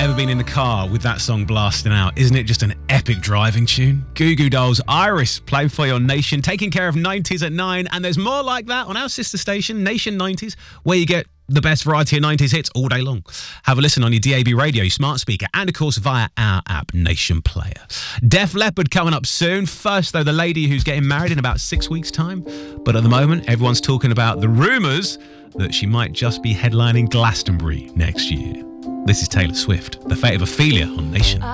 ever been in the car with that song blasting out? Isn't it just an epic driving tune? Goo Goo Dolls, Iris, playing for your nation, taking care of 90s at 9. And there's more like that on our sister station, Nation 90s, where you get the best variety of 90s hits all day long. Have a listen on your DAB radio, your smart speaker, and of course via our app, Nation Player. Def Leppard coming up soon. First, though, the lady who's getting married in about 6 weeks' time. But at the moment, everyone's talking about the rumours that she might just be headlining Glastonbury next year. This is Taylor Swift, The Fate of Ophelia on Nation.